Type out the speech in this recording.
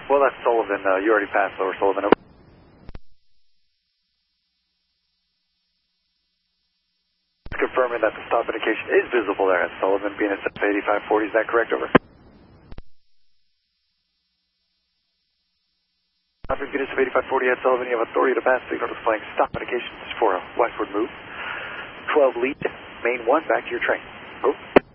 Well, that's Sullivan. You already passed Lower Sullivan. Over. Confirming that the stop indication is visible there at Sullivan, being at 8540. Is that correct? Over. Traffic being at 8540 at Sullivan. You have authority to pass signal displaying stop indications for a westward move. 12 lead, main 1, back to your train. Over.